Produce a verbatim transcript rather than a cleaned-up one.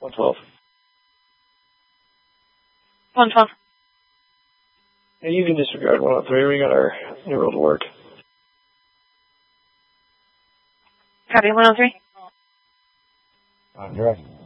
one twelve. one twelve. Yeah, you can disregard one oh three. We got our new rule to work. Copy, one oh three. On direct.